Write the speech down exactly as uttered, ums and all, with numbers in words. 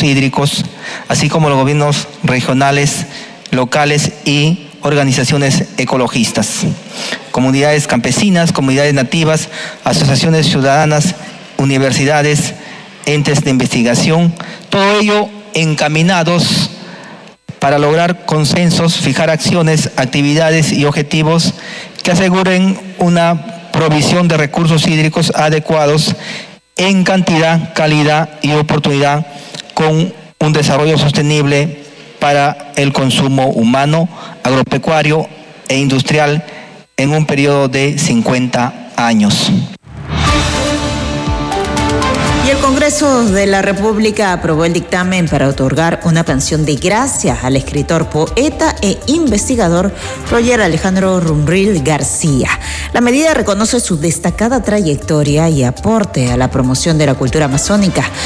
hídricos, así como los gobiernos regionales, locales y organizaciones ecologistas, comunidades campesinas, comunidades nativas, asociaciones ciudadanas, universidades, entes de investigación, todo ello encaminados para lograr consensos, fijar acciones, actividades y objetivos que aseguren una provisión de recursos hídricos adecuados en cantidad, calidad y oportunidad, con un desarrollo sostenible para el consumo humano, agropecuario e industrial en un periodo de cincuenta años. Y el Congreso de la República aprobó el dictamen para otorgar una pensión de gracia al escritor, poeta e investigador Roger Alejandro Rumril García. La medida reconoce su destacada trayectoria y aporte a la promoción de la cultura amazónica,